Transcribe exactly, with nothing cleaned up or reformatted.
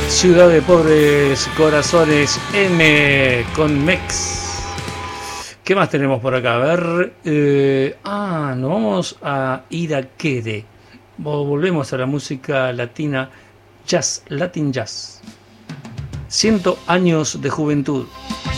Ciudad de Pobres Corazones, M con Mex. ¿Qué más tenemos por acá? A ver. Eh, ah, nos vamos a Iraquere. Volvemos a la música latina, jazz, Latin jazz. Ciento años de juventud.